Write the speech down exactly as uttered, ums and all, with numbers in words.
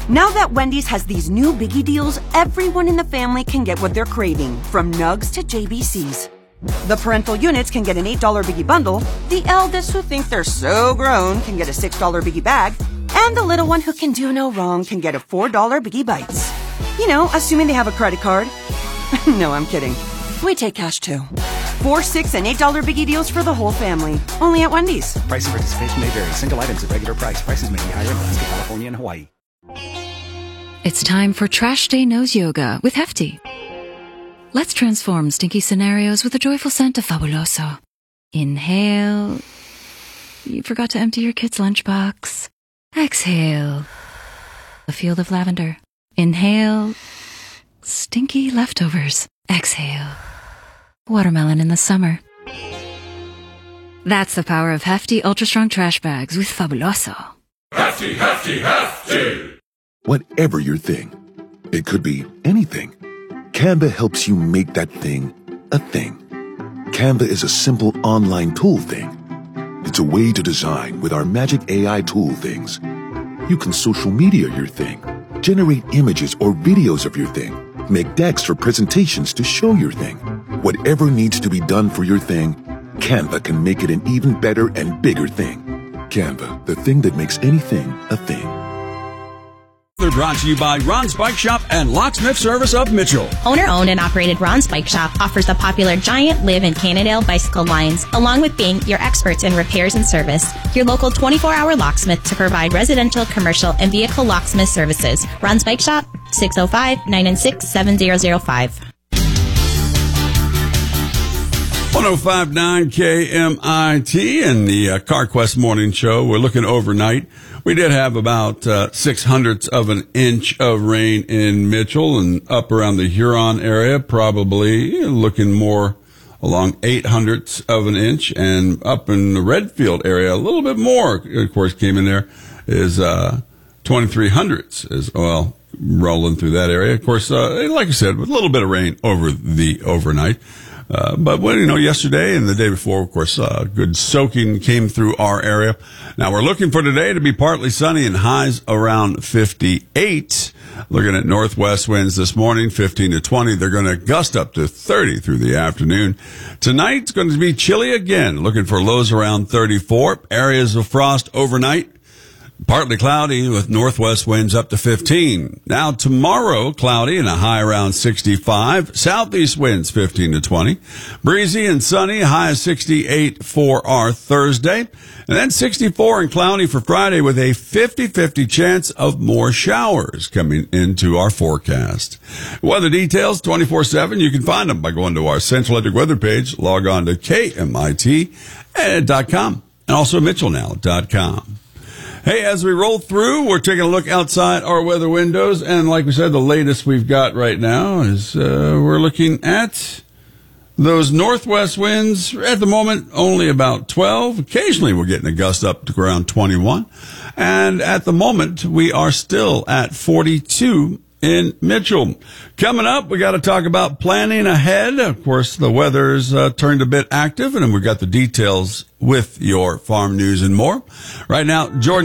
Now that Wendy's has these new biggie deals, everyone in the family can get what they're craving, from nugs to J B Cs. The parental units can get an eight dollar biggie bundle, the eldest who think they're so grown can get a six dollar biggie bag, and the little one who can do no wrong can get a four dollar biggie bites. You know, assuming they have a credit card. No, I'm kidding. We take cash too. Four, six, and eight dollar biggie deals for the whole family. Only at Wendy's. Price and participation may vary. Single items at regular price. Prices may be higher in Alaska, California, and Hawaii. It's time for Trash Day Nose Yoga with Hefty. Let's transform stinky scenarios with a joyful scent of Fabuloso. Inhale. You forgot to empty your kid's lunchbox. Exhale. The field of lavender. Inhale. Stinky leftovers. Exhale. Watermelon in the summer. That's the power of Hefty Ultra Strong Trash Bags with Fabuloso. Hefty, hefty, hefty! Whatever your thing, it could be anything. Canva helps you make that thing a thing. Canva is a simple online tool thing. It's a way to design with our magic A I tool things. You can social media your thing, generate images or videos of your thing, make decks or presentations to show your thing. Whatever needs to be done for your thing, Canva can make it an even better and bigger thing. Canva, the thing that makes anything a thing. They're brought to you by Ron's Bike Shop and Locksmith Service of Mitchell. Owner-owned and operated Ron's Bike Shop offers the popular Giant, Liv, and Cannondale bicycle lines, along with being your experts in repairs and service. Your local twenty-four hour locksmith to provide residential, commercial, and vehicle locksmith services. Ron's Bike Shop, six oh five, nine nine six, seven zero zero five. one oh five point nine K M I T and the uh, CarQuest Morning Show. We're looking overnight. We did have about uh, six hundredths of an inch of rain in Mitchell and up around the Huron area, probably looking more along eight hundredths of an inch, and up in the Redfield area, a little bit more, of course, came in there, is uh, twenty-three hundredths as well, rolling through that area. Of course, uh, like I said, with a little bit of rain over the overnight. Uh, but, well, you know, yesterday and the day before, of course, uh, good soaking came through our area. Now, we're looking for today to be partly sunny and highs around fifty-eight. Looking at northwest winds this morning, fifteen to twenty. They're going to gust up to thirty through the afternoon. Tonight's going to be chilly again. Looking for lows around thirty-four. Areas of frost overnight. Partly cloudy with northwest winds up to fifteen. Now tomorrow, cloudy and a high around sixty-five. Southeast winds fifteen to twenty. Breezy and sunny, high of sixty-eight for our Thursday. And then sixty-four and cloudy for Friday with a fifty-fifty chance of more showers coming into our forecast. Weather details twenty-four seven. You can find them by going to our Central Electric weather page. Log on to K M I T dot com and also Mitchell Now dot com. Hey, as we roll through, we're taking a look outside our weather windows, and like we said, the latest we've got right now is uh, we're looking at those northwest winds. At the moment, only about twelve. Occasionally, we're getting a gust up to around twenty-one. And at the moment, we are still at forty-two in Mitchell. Coming up, we got to talk about planning ahead. Of course, the weather's uh, turned a bit active, and we've got the details with your farm news and more. Right now, Jordan